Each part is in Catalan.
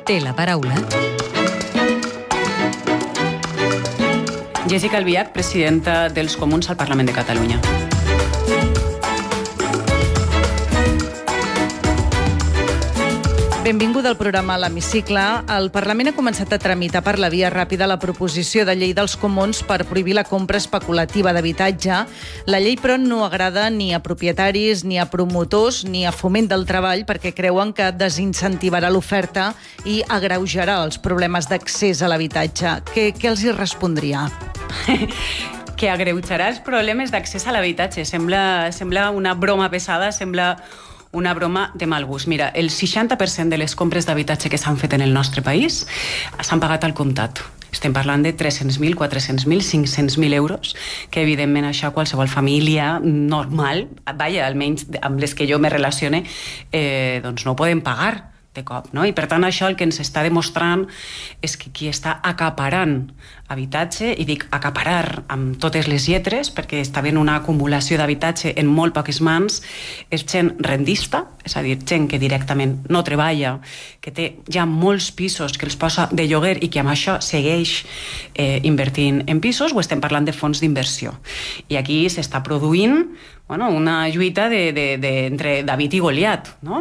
Té la paraula Jéssica Albiach, presidenta dels Comuns al Parlament de Catalunya. Benvinguda al programa a l'Hemicicle. El Parlament ha començat a tramitar per la via ràpida la proposició de llei dels Comuns per prohibir la compra especulativa d'habitatge. La llei, però, no agrada ni a propietaris, ni a promotors, ni a Foment del Treball, perquè creuen que desincentivarà l'oferta i agreujarà els problemes d'accés a l'habitatge. Què els hi respondria? Que agreujarà els problemes d'accés a l'habitatge. Sembla una broma pesada, sembla una broma de mal gust. Mira, el 60% de les compres d'habitatge que s'han fet en el nostre país s'han pagat al comptat. Estem parlant de 300.000, 400.000, 500.000 euros, que evidentment això qualsevol família normal, almenys amb les que jo me relacione, doncs no ho poden pagar de cop, no? I per tant això el que ens està demostrant és que qui està acaparant habitatge, i dic acaparar amb totes les lletres perquè està havent una acumulació d'habitatge en molt poques mans, és gent rendista, és a dir, gent que directament no treballa, que té ja molts pisos que els posa de lloguer i que amb això segueix invertint en pisos, o estem parlant de fons d'inversió. I aquí s'està produint una lluita entre David i Goliat, no?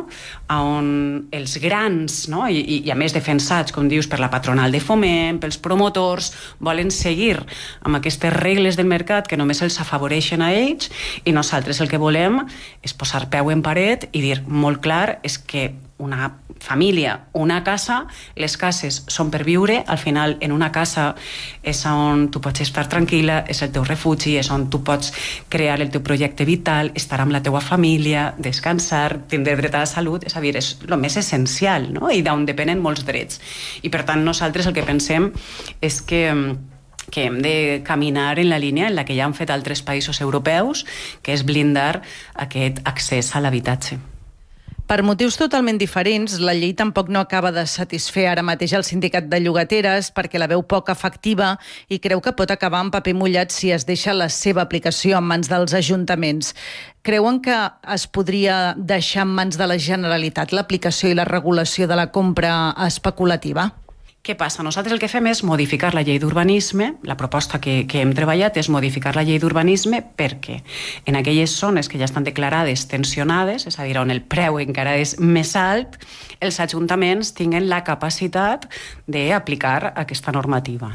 On els grans, no? I a més defensats, com dius, per la patronal de Foment, pels promotors, volen seguir amb aquestes regles del mercat que només els afavoreixen a ells, i nosaltres el que volem és posar peu en paret i dir molt clar és que una família, una casa, les cases són per viure, al final en una casa és on tu pots estar tranquil·la, és el teu refugi, és on tu pots crear el teu projecte vital, estar amb la teua família, descansar, tindre dret a la salut, és a dir, és el més essencial, no? I d'on depenen molts drets. I per tant nosaltres el que pensem és que hem de caminar en la línia en la que ja han fet altres països europeus, que és blindar aquest accés a l'habitatge. Per motius totalment diferents, la llei tampoc no acaba de satisfer ara mateix el sindicat de llogateres perquè la veu poc efectiva i creu que pot acabar en paper mullat si es deixa la seva aplicació en mans dels ajuntaments. Creuen que es podria deixar en mans de la Generalitat l'aplicació i la regulació de la compra especulativa? Què passa? Nosaltres el que fem és modificar la llei d'urbanisme. La proposta que hem treballat és modificar la llei d'urbanisme perquè en aquelles zones que ja estan declarades tensionades, és a dir, on el preu encara és més alt, els ajuntaments tinguen la capacitat d'aplicar aquesta normativa.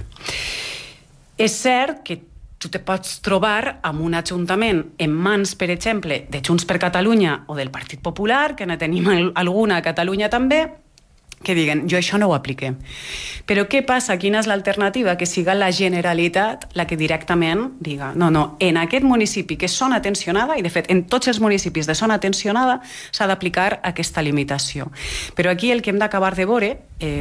És cert que tu te pots trobar amb un ajuntament en mans, per exemple, de Junts per Catalunya o del Partit Popular, que ne tenim alguna a Catalunya també, que diguen, jo això no ho apliqué. Però què passa? Quina és l'alternativa? Que siga la Generalitat la que directament diga, no, en aquest municipi que és zona tensionada, i de fet en tots els municipis de zona tensionada s'ha d'aplicar aquesta limitació. Però aquí el que hem d'acabar de veure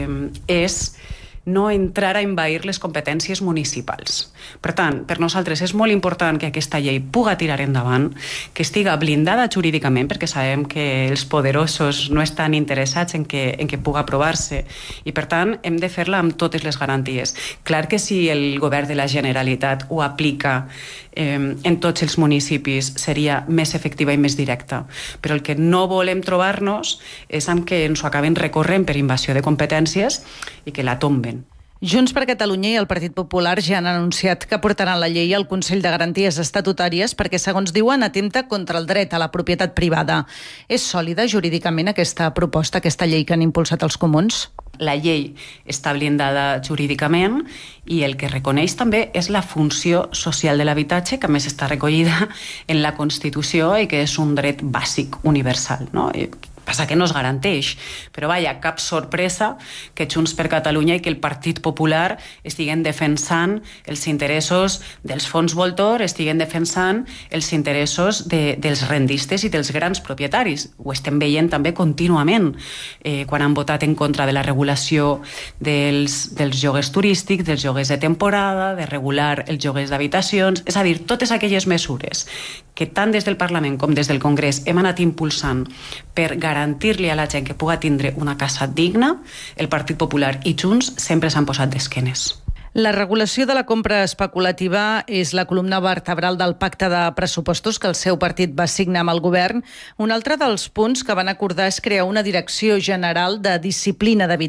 és no entrar a envair les competències municipals. Per tant, per nosaltres és molt important que aquesta llei puga tirar endavant, que estiga blindada jurídicament, perquè sabem que els poderosos no estan interessats en que puga aprovar-se, i per tant hem de fer-la amb totes les garanties. Clar que si el govern de la Generalitat ho aplica en tots els municipis seria més efectiva i més directa, però el que no volem trobar-nos és amb que ens ho acaben recorrent per invasió de competències i que la tomben. Junts per Catalunya i el Partit Popular ja han anunciat que portaran la llei al Consell de Garanties Estatutàries perquè, segons diuen, atempta contra el dret a la propietat privada. És sòlida jurídicament aquesta proposta, aquesta llei que han impulsat els Comuns? La llei està blindada jurídicament i el que reconeix també és la funció social de l'habitatge, que a més està recollida en la Constitució i que és un dret bàsic universal, no? Passa que no es garanteix, però vaja, cap sorpresa que Junts per Catalunya i que el Partit Popular estiguen defensant els interessos dels fons voltor, estiguen defensant els interessos dels rendistes i dels grans propietaris. Ho estem veient també contínuament quan han votat en contra de la regulació dels lloguers turístics, dels lloguers de temporada, de regular els lloguers d'habitacions, és a dir, totes aquelles mesures que tant des del Parlament com des del Congrés hem anat impulsant per garantir-li a la gent que puga tindre una casa digna, el Partit Popular i Junts sempre s'han posat d'esquenes. La regulació de la compra especulativa és la columna vertebral del pacte de pressupostos que el seu partit va signar amb el govern. Un altre dels punts que van acordar és crear una direcció general de disciplina d'habitatge